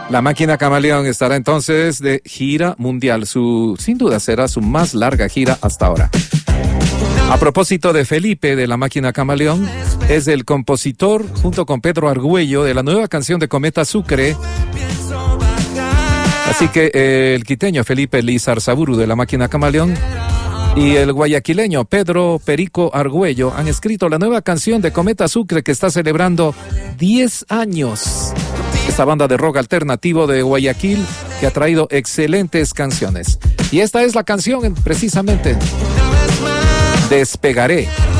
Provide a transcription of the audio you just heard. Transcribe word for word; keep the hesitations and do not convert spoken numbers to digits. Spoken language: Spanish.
La Máquina Camaleón estará entonces de gira mundial. Su, sin duda será su más larga gira hasta ahora. A propósito de Felipe de La Máquina Camaleón, es el compositor junto con Pedro Argüello de la nueva canción de Cometa Sucre. Así que eh, el quiteño Felipe Lizarzaburu de La Máquina Camaleón y el guayaquileño Pedro Perico Argüello han escrito la nueva canción de Cometa Sucre, que está celebrando diez años. Esta banda de rock alternativo de Guayaquil que ha traído excelentes canciones. Y esta es la canción precisamente. Despegaré.